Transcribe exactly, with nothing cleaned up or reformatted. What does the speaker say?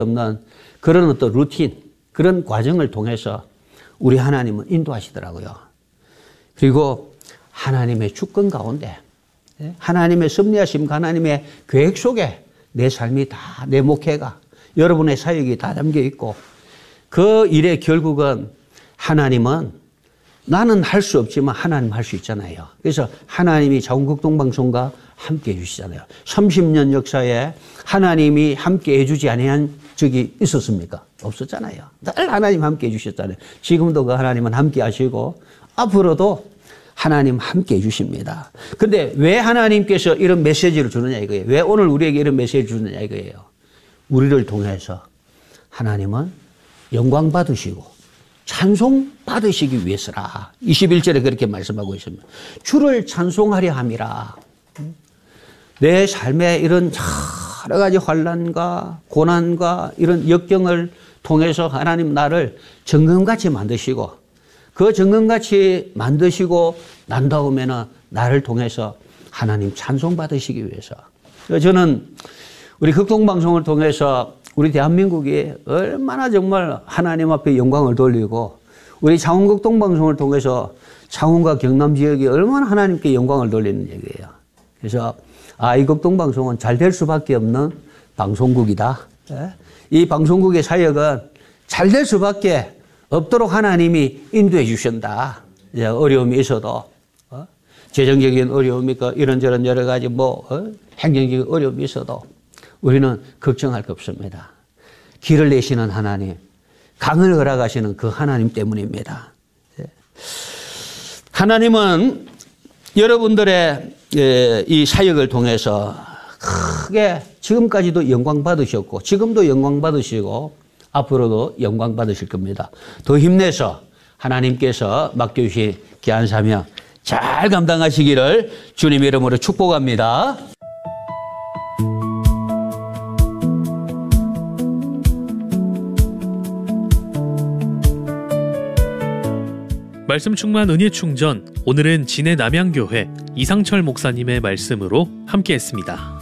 없는 그런 어떤 루틴, 그런 과정을 통해서 우리 하나님은 인도하시더라고요. 그리고 하나님의 주권 가운데, 하나님의 섭리하심, 하나님의 계획 속에 내 삶이 다, 내 목회가, 여러분의 사역이 다 담겨 있고, 그 일의 결국은 하나님은 나는 할 수 없지만 하나님 할 수 있잖아요. 그래서 하나님이 자원극동방송과 함께 해주시잖아요. 삼십 년 역사에 하나님이 함께 해주지 아니한 적이 있었습니까? 없었잖아요. 늘 하나님 함께 해주셨잖아요. 지금도 그 하나님은 함께 하시고 앞으로도 하나님 함께 해주십니다. 그런데 왜 하나님께서 이런 메시지를 주느냐 이거예요. 왜 오늘 우리에게 이런 메시지를 주느냐 이거예요. 우리를 통해서 하나님은 영광 받으시고 찬송 받으시기 위해서라. 이십일 절에 그렇게 말씀하고 있습니다. 주를 찬송하려 함이라. 내 삶에 이런 여러 가지 환난과 고난과 이런 역경을 통해서 하나님 나를 정금같이 만드시고 그 정금같이 만드시고 난 다음에는 나를 통해서 하나님 찬송 받으시기 위해서. 저는 우리 극동방송을 통해서 우리 대한민국이 얼마나 정말 하나님 앞에 영광을 돌리고 우리 창원극동방송을 통해서 창원과 경남 지역이 얼마나 하나님께 영광을 돌리는 얘기예요. 그래서 아, 이 극동방송은 잘 될 수밖에 없는 방송국이다. 이 방송국의 사역은 잘 될 수밖에 없도록 하나님이 인도해 주신다. 어려움이 있어도 어? 재정적인 어려움이 있고 이런저런 여러 가지 뭐 어? 행정적인 어려움이 있어도 우리는 걱정할 거 없습니다. 길을 내시는 하나님, 강을 허락하시는 그 하나님 때문입니다. 하나님은 여러분들의 이 사역을 통해서 크게 지금까지도 영광 받으셨고 지금도 영광 받으시고 앞으로도 영광 받으실 겁니다. 더 힘내서 하나님께서 맡겨주신 귀한 사명 잘 감당하시기를 주님 이름으로 축복합니다. 말씀 충만 은혜 충전, 오늘은 진해 남양교회 이상철 목사님의 말씀으로 함께했습니다.